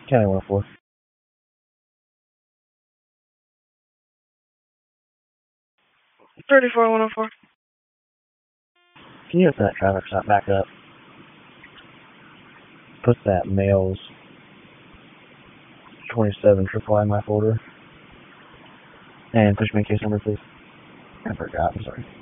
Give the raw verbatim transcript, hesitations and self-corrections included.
County one oh four. thirty-four one oh four. Can you open that traffic stop back up? Put that males twenty-seven triple I in my folder. And push me in case number, please. I forgot, I'm sorry.